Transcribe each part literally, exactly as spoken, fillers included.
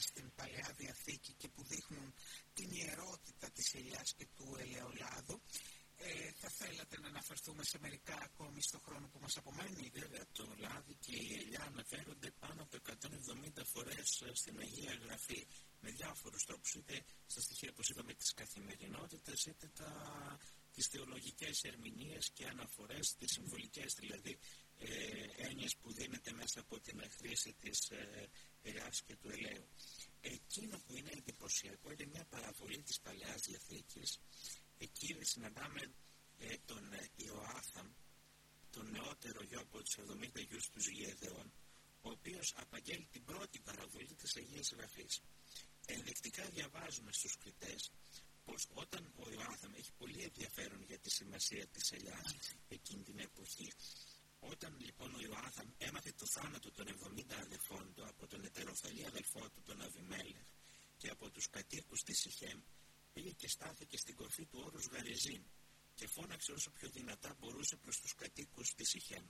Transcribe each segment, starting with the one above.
στην Παλαιά Διαθήκη και που δείχνουν την ιερότητα της ελιάς και του ελαιολάδου. Ε, θα θέλατε να αναφερθούμε σε μερικά ακόμη στο χρόνο που μας απομένει? Βέβαια, το λάδι και η ελιά αναφέρονται πάνω από εκατόν εβδομήντα φορές στην Αγία Γραφή με διάφορους τρόπους, είτε στα στοιχεία, όπως είπαμε, της καθημερινότητας, είτε τα, τις θεολογικές ερμηνείες και αναφορές, τις συμβολικές δηλαδή ε, έννοιες που δίνεται μέσα από την χρήση της ε, ελιάς και του ελαίου. Εκείνο που είναι εντυπωσιακό είναι μια παραβολή της Παλαιάς Διαθήκης. Εκεί συναντάμε ε, τον ε, Ιωάθαμ, τον νεότερο γιο από τους εβδομήντα γιους του Γεδεών, ο οποίος απαγγέλει την πρώτη παραβολή της Αγίας Γραφής. Ενδεικτικά διαβάζουμε στους κριτές πως όταν ο Ιωάθαμ έχει πολύ ενδιαφέρον για τη σημασία της ελιάς εκείνη την εποχή, όταν λοιπόν ο Ιωάθαμ έμαθε το θάνατο των εβδομήντα αδελφών του από τον ετεροφελή αδελφό του τον Αβιμέλεχ και από τους κατοίκους της Σιχέμ, πήγε και στάθηκε στην κορφή του όρους Γαριζίν και φώναξε όσο πιο δυνατά μπορούσε προς τους κατοίκους της Σιχέμ.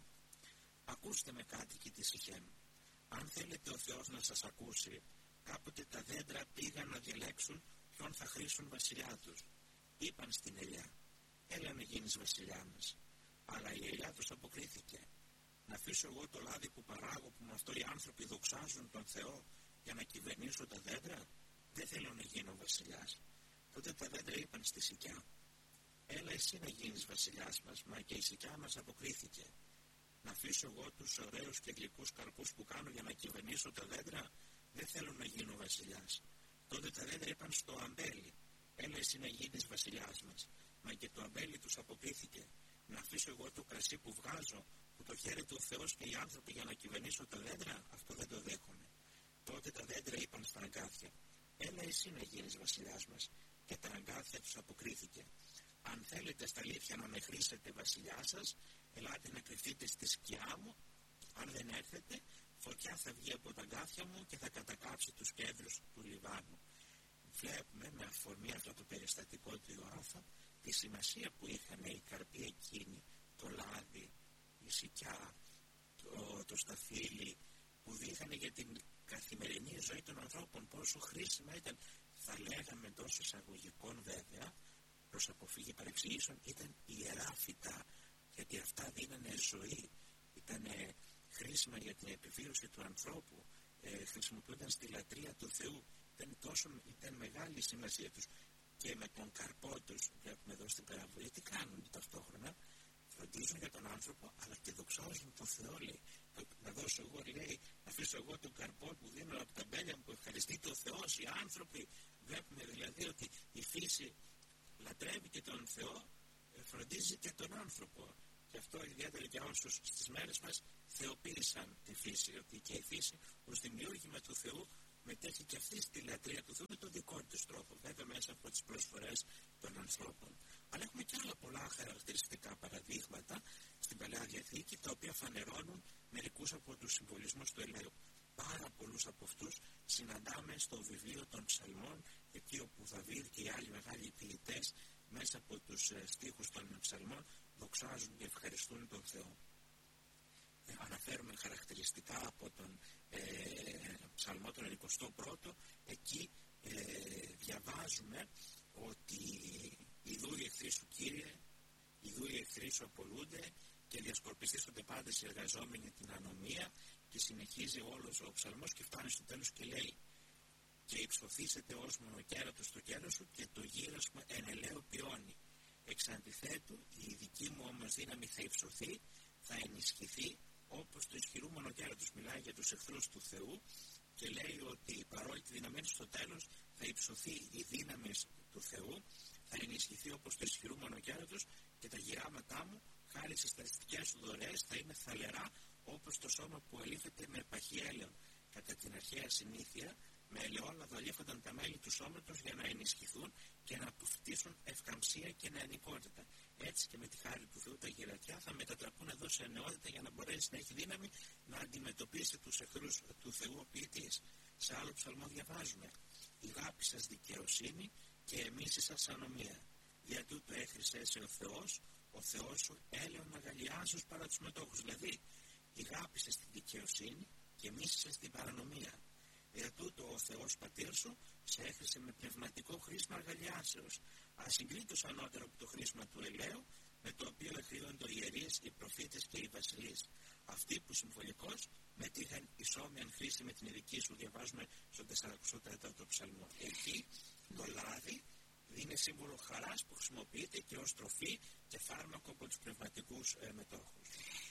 Ακούστε με, κάτοικοι της Σιχέμ, αν θέλετε ο Θεός να σας ακούσει, κάποτε τα δέντρα πήγαν να διαλέξουν ποιον θα χρήσουν βασιλιά τους. Είπαν στην ελιά, έλα να γίνεις βασιλιά μας. Αλλά η ελιά τους αποκρίθηκε, να αφήσω εγώ το λάδι που παράγω, που με αυτό οι άνθρωποι δοξάζουν τον Θεό, για να κυβερνήσω τα δέντρα? Δεν θέλω να γίνω βασιλιάς. Τότε τα δέντρα είπαν στη Σικιά, έλα εσύ να γίνεις βασιλιάς μας. Μα και η Σικιά μας αποκρίθηκε, να αφήσω εγώ τους ωραίους και γλυκούς καρπούς που κάνω για να κυβερνήσω τα δέντρα? Δεν θέλω να γίνω βασιλιάς. Τότε τα δέντρα είπαν στο αμπέλι, έλα εσύ να γίνεις βασιλιάς μας. Μα και το αμπέλι τους αποκρίθηκε, να αφήσω εγώ το κρασί που βγάζω, που το χαίρεται ο Θεός και οι άνθρωποι, για να κυβερνήσω τα δέντρα? Αυτό δεν το δέχομαι. Τότε τα δέντρα είπαν στα αγκάθια, έλα εσύ να γίνεις βασιλιάς μας. Και τα αγκάθια τους αποκρίθηκε, αν θέλετε στα αλήθεια να με χρήσετε βασιλιά σας, ελάτε να κρυφτείτε στη σκιά μου. Αν δεν έρθετε, φωτιά θα βγει από τα αγκάθια μου και θα κατακάψει τους κέντρους του Λιβάνου. Βλέπουμε με αφορμή αυτό το περιστατικό του Ιωάθαμ τη σημασία που είχαν οι καρποί εκείνοι, το λάδι, η σικιά, το, το σταφύλι, που δείχνανε για την καθημερινή ζωή των ανθρώπων πόσο χρήσιμα ήταν. Θα λέγαμε εντός εισαγωγικών βέβαια, προς αποφύγη παρεξηγήσεων, ήταν ιερά φυτά, γιατί αυτά δίνανε ζωή, ήταν χρήσιμα για την επιβίωση του ανθρώπου, ε, χρησιμοποιούνταν στη λατρεία του Θεού. Ήταν, τόσο, ήταν μεγάλη η σημασία τους. Και με τον καρπό τους, βλέπουμε εδώ στην παραβολή, τι κάνουν ταυτόχρονα? Φροντίζουν για τον άνθρωπο, αλλά και δοξάζουν τον Θεό, λέει. Να δώσω εγώ, λέει, να αφήσω εγώ τον καρπό που δίνω από τα μπέλια μου, που ευχαριστείται ο Θεός, οι άνθρωποι. Βλέπουμε δηλαδή ότι η φύση λατρεύει και τον Θεό, φροντίζει και τον άνθρωπο. Και αυτό ιδιαίτερα για όσους στις μέρες μας θεοποίησαν τη φύση, ότι και η φύση ως δημιούργημα του Θεού μετέχει και αυτή στη λατρεία του Θεού με τον δικό της τρόπο, βέβαια μέσα από τις προσφορές των ανθρώπων. Αλλά έχουμε και άλλα πολλά χαρακτηριστικά παραδείγματα στην Παλαιά Διαθήκη, τα οποία φανερώνουν μερικούς από τους συμβολισμούς του ελαίου. Πάρα πολλούς από αυτούς συναντάμε στο βιβλίο των Ψαλμών, εκεί όπου Δαβίδ και οι άλλοι μεγάλοι ποιητές μέσα από τους στίχους των Ψαλμών δοξάζουν και ευχαριστούν τον Θεό. Ε, αναφέρουμε χαρακτηριστικά από τον ε, Ψαλμό τον εικοστό πρώτο, εκεί ε, διαβάζουμε ότι ιδού οι εχθροί σου, Κύριε, ιδού οι εχθροί σου απολούνται και διασκορπιστήσονται πάντες οι εργαζόμενοι την ανομία. Και συνεχίζει όλος ο ψαλμός και φτάνει στο τέλος και λέει, και υψωθήσετε ως μονοκέρατος στο κέρας σου και το γύρασμα εν ελαίου πιώνει. Εξ αντιθέτου η δική μου όμως δύναμη θα υψωθεί, θα ενισχυθεί, όπως το ισχυρού μονοκέρατος. Μιλάει για τους εχθρούς του Θεού και λέει ότι παρόλη τη δύναμή στο τέλος θα υψωθεί η δύναμη του Θεού, θα ενισχυθεί όπως το ισχυρού μονοκέρατος και τα γυράματά μου, χάρη στις στατιστικές σου δωρεές, θα είναι θαλερά όπως το σώμα που αλήφεται με παχύ έλαιο. Κατά την αρχαία συνήθεια, με ελαιόλαδο αλήφονταν τα μέλη του σώματος για να ενισχυθούν και να αποκτήσουν ευκαμψία και νεανικότητα. Έτσι και με τη χάρη του Θεού τα γυρατιά θα μετατραπούν εδώ σε νεότητα για να μπορέσει να έχει δύναμη να αντιμετωπίσει τους εχθρούς του Θεού ο ποιητής. Σε άλλο ψαλμό διαβάζουμε, η αγάπη σας δικαιοσύνη και εμείς σας ανομία. Δια τούτο έχρισε σε ο Θεός, ο Θεός σου έλεον αγαλιάζους παρά τους μετόχους. Δηλαδή, ηγάπησε στην δικαιοσύνη και μίσησε στην παρανομία. Για τούτο ο Θεός πατήρ σου σε έχρισε με πνευματικό χρήσμα αργαλιάσεως, ασυγκρίτως ανώτερο από το χρήσμα του ελαίου, με το οποίο εχρίονται οι ιερείς, οι προφήτες και οι βασιλείς. Αυτοί που συμβολικώς μετήχαν ισόμοιαν χρήση με την ειδική σου, διαβάζουμε στον σαράντα τέταρτο ψαλμό. Εκεί το λάδι είναι σύμβολο χαράς που χρησιμοποιείται και ως τροφή και φάρμακο από τους πνευματικούς ε, μετόχους.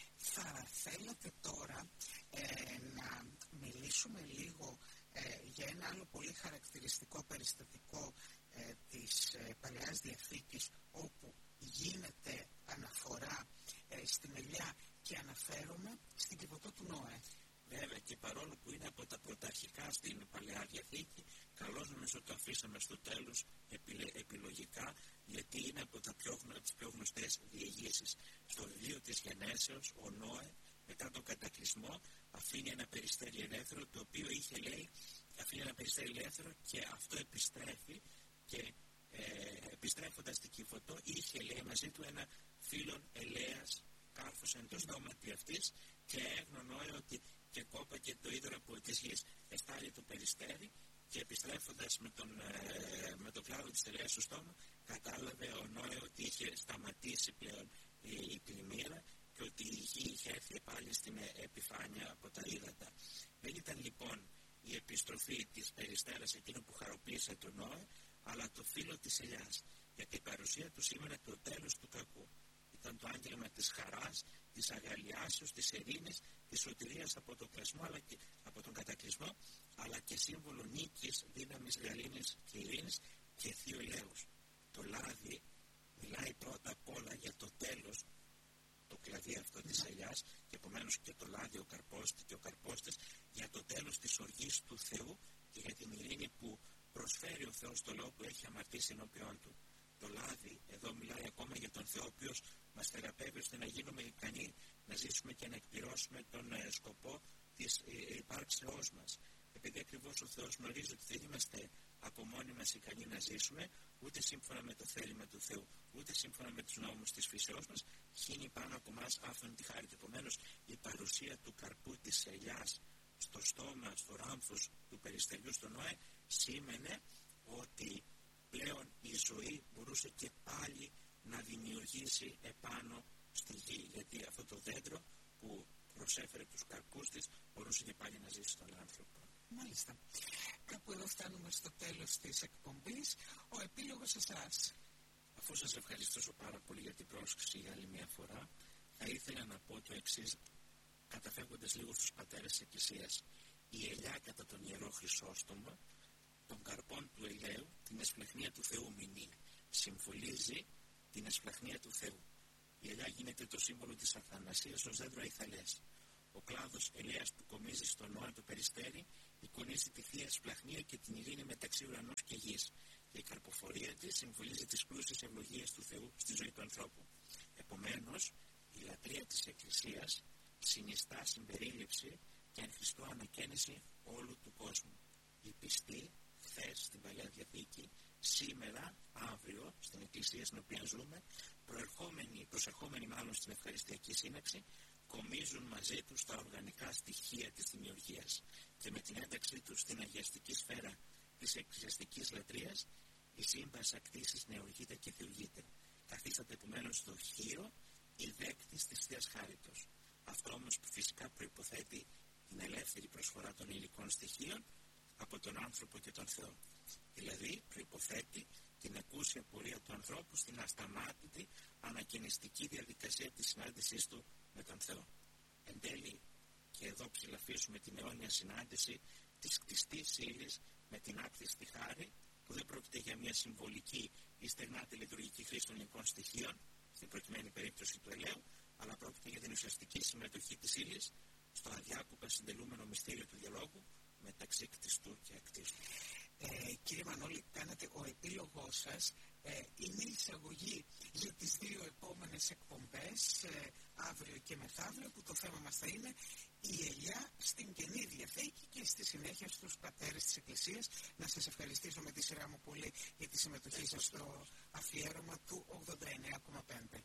Θα θέλατε τώρα ε, να μιλήσουμε λίγο ε, για ένα άλλο πολύ χαρακτηριστικό περιστατικό ε, της ε, Παλαιάς Διαθήκης, όπου γίνεται αναφορά ε, στην ελιά και αναφέρομαι στην Κιβωτό του Νόε. Βέβαια, και παρόλο που είναι από τα πρωταρχικά στην Παλαιά Διαθήκη, καλώς νομίζω το αφήσαμε στο τέλος επιλογικά, γιατί είναι από, τα πιο, από τις πιο γνωστές διηγήσεις. Στο βιβλίο της Γενέσεως, ο Νόε, μετά τον κατακλυσμό, αφήνει ένα περιστέρι ελεύθερο, το οποίο είχε, λέει, αφήνει ένα περιστέρι ελεύθερο και αυτό επιστρέφει και ε, επιστρέφοντας στην Κιβωτό, είχε, λέει, μαζί του ένα φύλλον ελαίας κάρφωσαν το στόματι αυτής και έγνωνε ότι και κόπακε το είδωρο από της γης. Εστάλει το περιστέρι και επιστρέφοντας με τον, ε, με το κλάδο της ελαίας στο στόμα, κατάλαβε ο Νόε ότι είχε σταματήσει πλέον η, η πλημμύρα και ότι η γη είχε έρθει πάλι στην επιφάνεια από τα ύδατα. Δεν ήταν λοιπόν η επιστροφή της περιστέρας εκείνο που χαροποίησε τον Νόε, αλλά το φύλλο της ελιάς, γιατί η παρουσία του σήμαινε το τέλος του κακού. Ήταν το άγγελμα της χαράς, της αγαλιάσεως, της ειρήνης, της σωτηρίας από τον κλασμό, αλλά και από τον κατακλυσμό, αλλά και σύμβολο νίκης, δύναμης, γαλήνης και ειρήνης και θείο ελέους. Το λάδι μιλάει πρώτα απ' όλα για το τέλος, το κλαδί αυτό της ελιάς, και επομένως και το λάδι, ο καρπός και ο καρπόστης, για το τέλος της οργής του Θεού και για την ειρήνη που προσφέρει ο Θεός στο λόγο που έχει αμαρτήσει ενώπιόν του. Το λάδι εδώ μιλάει ακόμα για τον Θεό, ο οποίος μας θεραπεύει ώστε να γίνουμε ικανοί να ζήσουμε και να εκπληρώσουμε τον ε, σκοπό της ε, υπάρξεώς μας. Επειδή ακριβώς ο Θεός γνωρίζει ότι δεν είμαστε από μόνοι μας ικανοί να ζήσουμε, ούτε σύμφωνα με το θέλημα του Θεού, ούτε σύμφωνα με τους νόμους της φύσεώς μας, χύνει πάνω από εμάς αυτόν τη χάρη. Επομένως, η παρουσία του καρπού της ελιάς στο στόμα, στο ράμφος του περιστεριού στον Νόε, σήμαινε ότι πλέον η ζωή μπορούσε και πάλι να δημιουργήσει επάνω στη γη, γιατί αυτό το δέντρο που προσέφερε τους καρπούς της μπορούσε και πάλι να ζήσει στον άνθρωπο. Μάλιστα. Κάπου εδώ φτάνουμε στο τέλος της εκπομπής. Ο επίλογος εσάς. Αφού σας ευχαριστήσω πάρα πολύ για την πρόσκληση για άλλη μια φορά, θα ήθελα να πω το εξής, καταφεύγοντας λίγο στους πατέρες της Εκκλησίας. Η ελιά κατά τον Ιερό Χρυσόστομα, των καρπών του ελαίου, την εσπλαχνία του Θεού μηνύ. Συμβολίζει την εσπλαχνία του Θεού. Η ελιά γίνεται το σύμβολο της αθανασίας ως δέντρο αϊθαλές. Ο κλάδος ελαίας που κομίζει στο Νόε το περιστέρι εικονίζει τη θεία εσπλαχνία και την ειρήνη μεταξύ ουρανός και γης. Και η καρποφορία της συμβολίζει τις πλούσιες ευλογίες του Θεού στη ζωή του ανθρώπου. Επομένως, η λατρεία της Εκκλησίας συνιστά συμπερίληψη και εν Χριστώ ανακαίνιση όλου του κόσμου. Οι πιστοί χθες στην Παλαιά Διαθήκη, σήμερα, αύριο, στην Εκκλησία στην οποία ζούμε, προερχόμενοι, προσερχόμενοι μάλλον στην ευχαριστιακή σύναξη, κομίζουν μαζί τους τα οργανικά στοιχεία της δημιουργίας και με την ένταξή τους στην αγιαστική σφαίρα της εκκλησιαστικής λατρείας, η σύμπας ακτήσης νεουργείται και θεουργείται. Καθίσταται επομένως στο χείρο η δέκτης της Θείας Χάριτος. Αυτό όμως που φυσικά προϋποθέτει την ελεύθερη προσφορά των υλικών στοιχείων από τον άνθρωπο και τον Θεό. Δηλαδή προϋποθέτει την εκούσια πορεία του ανθρώπου στην ασταμάτητη ανακαινιστική διαδικασία της συνάντησής του με τον Θεό. Εν τέλει, και εδώ ψηλαφίσουμε την αιώνια συνάντηση της κτιστής ύλης με την άπτυστη χάρη, που δεν πρόκειται για μια συμβολική ή στεγνάτη λειτουργική χρήση των υλικών στοιχείων, στην προκειμένη περίπτωση του ελαίου, αλλά πρόκειται για την ουσιαστική συμμετοχή της ύλης στο αδιάκοπα συντελούμενο μυστήριο του διαλόγου μεταξύ κτιστού και ακτίστου. Ε, κύριε Μανώλη, κάνατε ο επίλογός σας ε, είναι η εισαγωγή για τις δύο επόμενες εκπομπές, ε, αύριο και μεθαύριο, που το θέμα μας θα είναι η ελιά στην Καινή Διαθήκη και στη συνέχεια στους πατέρες της Εκκλησίας. Να σας ευχαριστήσω με τη σειρά μου πολύ για τη συμμετοχή σας στο αφιέρωμα του ογδόντα εννέα κόμμα πέντε.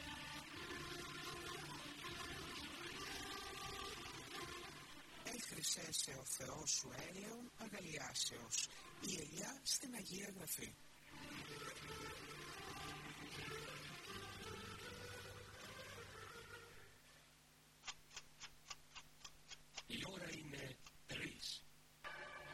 El σε ο Θεός σου έλεον αγαλιάσεως. Η ελιά στην Αγία Γραφή.